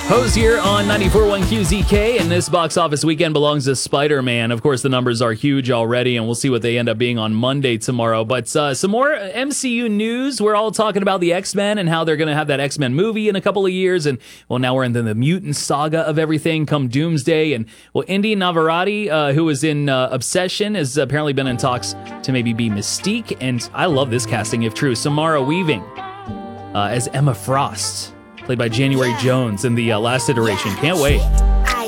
Hose here on 94.1 QZK, and this box office weekend belongs to Spider-Man. Of course, the numbers are huge already, and we'll see what they end up being on Monday tomorrow. But some more MCU news. We're all talking about the X-Men and how they're going to have that X-Men movie in a couple of years. And, well, now we're into the mutant saga of everything come Doomsday. And, well, Indy Navarrete, who was in Obsession, has apparently been in talks to maybe be Mystique. And I love this casting, if true. Samara Weaving as Emma Frost, played by January Jones in the last iteration. Can't wait.